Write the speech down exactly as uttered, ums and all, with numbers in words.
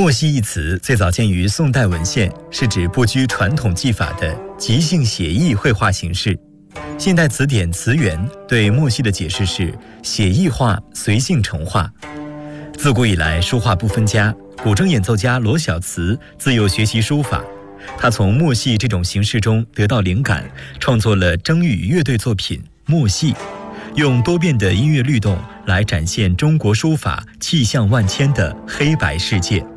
默戏一词最早见于宋代文献，是指不拘传统技法的即兴写意绘画形式。现代词典词源对默戏的解释是写意画，随性成画。自古以来，书画不分家。古筝演奏家罗小慈自幼学习书法，他从默戏这种形式中得到灵感，创作了筝语乐队作品《默戏》，用多变的音乐律动来展现中国书法气象万千的黑白世界。